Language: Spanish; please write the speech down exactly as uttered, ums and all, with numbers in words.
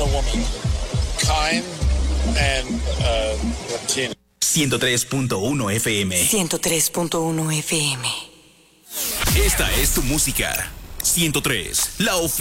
a woman. Kind and uh, Latina. ciento tres punto uno F M. ciento tres punto uno F M. Esta es tu música. ciento tres, la oficial.